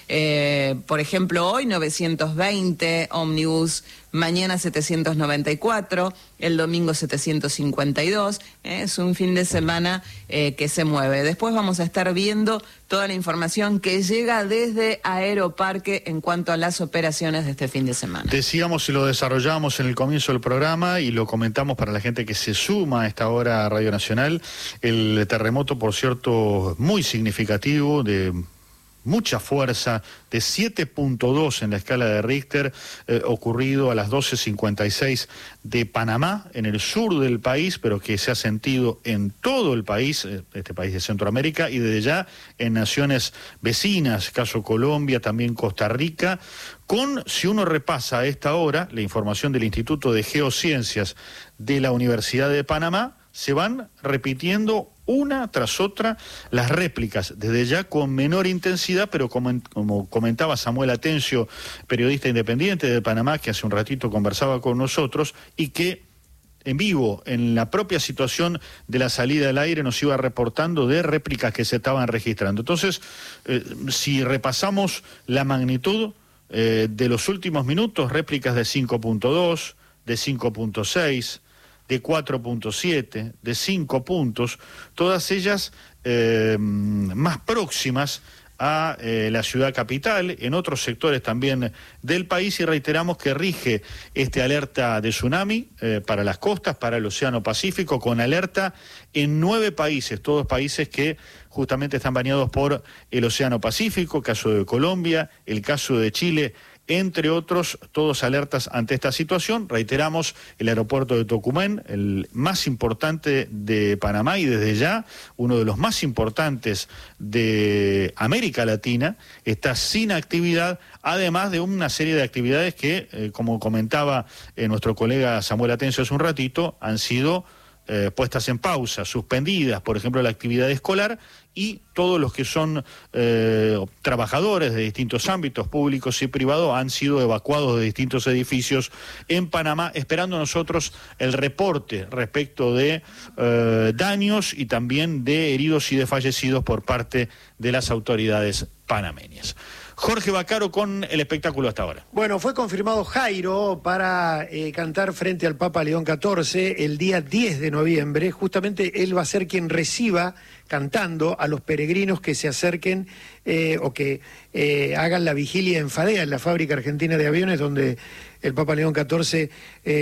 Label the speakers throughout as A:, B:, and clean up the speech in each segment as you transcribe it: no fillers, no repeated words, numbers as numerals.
A: Por ejemplo, hoy 920 ómnibus, mañana 794, el domingo 752. Es un fin de semana que se mueve. Después vamos a estar viendo toda la información que llega desde Aeroparque en cuanto a las operaciones de este fin de semana.
B: Decíamos y lo desarrollábamos en el comienzo del programa y lo comentamos para la gente que se suma a esta hora a Radio Nacional. El terremoto, por cierto, muy significativo, de mucha fuerza, de 7.2 en la escala de Richter, ocurrido a las 12:56 de Panamá, en el sur del país, pero que se ha sentido en todo el país, este país de Centroamérica, y desde ya en naciones vecinas, caso Colombia, también Costa Rica, con, si uno repasa a esta hora, la información del Instituto de Geociencias de la Universidad de Panamá, se van repitiendo una tras otra las réplicas, desde ya con menor intensidad, pero como comentaba Samuel Atencio, periodista independiente de Panamá, que hace un ratito conversaba con nosotros, y que en vivo, en la propia situación de la salida del aire, nos iba reportando de réplicas que se estaban registrando. Entonces, si repasamos la magnitud de los últimos minutos, réplicas de 5.2, de 5.6, de 4.7, de 5 puntos, todas ellas más próximas a la ciudad capital, en otros sectores también del país, y reiteramos que rige este alerta de tsunami para las costas, para el Océano Pacífico, con alerta en 9 países, todos países que justamente están bañados por el Océano Pacífico, caso de Colombia, el caso de Chile, entre otros, todos alertas ante esta situación. Reiteramos, el aeropuerto de Tocumen, el más importante de Panamá y desde ya uno de los más importantes de América Latina, está sin actividad, además de una serie de actividades que, como comentaba nuestro colega Samuel Atencio hace un ratito, han sido puestas en pausa, suspendidas, por ejemplo, la actividad escolar, y todos los que son trabajadores de distintos ámbitos públicos y privados han sido evacuados de distintos edificios en Panamá, esperando nosotros el reporte respecto de daños y también de heridos y de fallecidos por parte de las autoridades panameñas. Jorge Vaccaro con el espectáculo hasta ahora.
C: Bueno, fue confirmado Jairo para cantar frente al Papa León XIV el día 10 de noviembre. Justamente él va a ser quien reciba cantando a los peregrinos que se acerquen o que hagan la vigilia en Fadea, en la fábrica argentina de aviones, donde el Papa León XIV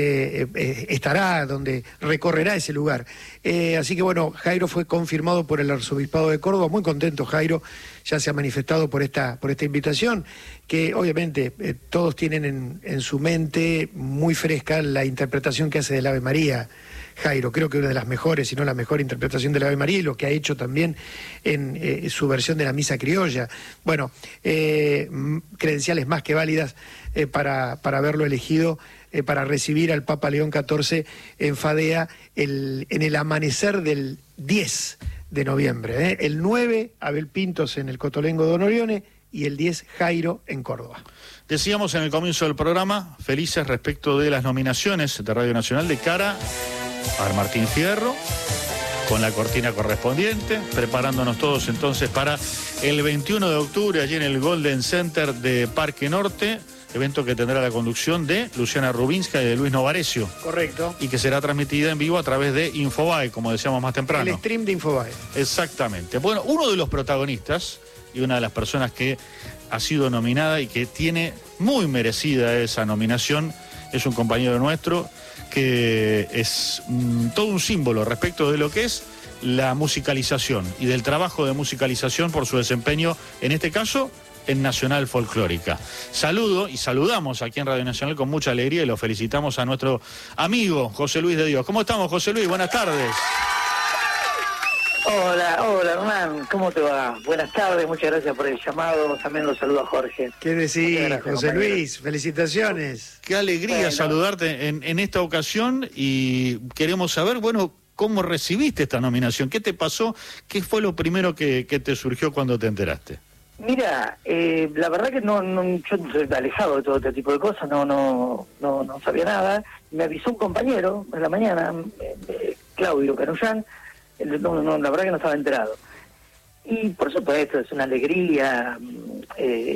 C: estará, donde recorrerá ese lugar. Así que bueno, Jairo fue confirmado por el Arzobispado de Córdoba, muy contento Jairo, ya se ha manifestado por esta invitación, que obviamente todos tienen en su mente muy fresca la interpretación que hace del Ave María, Jairo, creo que una de las mejores, si no la mejor interpretación del Ave María, y lo que ha hecho también en su versión de la misa criolla. Bueno, credenciales más que válidas para haberlo elegido para recibir al Papa León XIV en Fadea en el amanecer del 10 de noviembre. El 9, Abel Pintos en el Cotolengo de Don Orione, y el 10, Jairo en Córdoba.
B: Decíamos en el comienzo del programa, felices respecto de las nominaciones de Radio Nacional de cara a Martín Fierro, con la cortina correspondiente, preparándonos todos entonces para el 21 de octubre, allí en el Golden Center de Parque Norte, evento que tendrá la conducción de Luciana Rubinska y de Luis Novarecio.
C: Correcto.
B: Y que será transmitida en vivo a través de Infobae, como decíamos más temprano.
C: El stream de Infobae.
B: Exactamente. Bueno, uno de los protagonistas y una de las personas que ha sido nominada y que tiene muy merecida esa nominación es un compañero nuestro que es todo un símbolo respecto de lo que es la musicalización y del trabajo de musicalización por su desempeño, en este caso, en Nacional Folclórica. Saludo y saludamos aquí en Radio Nacional con mucha alegría y lo felicitamos a nuestro amigo José Luis de Dios. ¿Cómo estamos, José Luis? Buenas tardes.
D: Hola Hernán, ¿cómo te va? Buenas tardes, muchas gracias por el llamado, también los saludo a Jorge.
C: ¿Qué decís,
D: gracias,
C: José
D: compañero.
C: Luis? Felicitaciones.
B: Qué alegría saludarte en esta ocasión y queremos saber, bueno, ¿cómo recibiste esta nominación? ¿Qué te pasó? ¿Qué fue lo primero que te surgió cuando te enteraste?
D: Mira, la verdad que yo estoy alejado de todo este tipo de cosas, no sabía nada. Me avisó un compañero en la mañana, Claudio Canullán. La verdad que no estaba enterado. Y por supuesto, es una alegría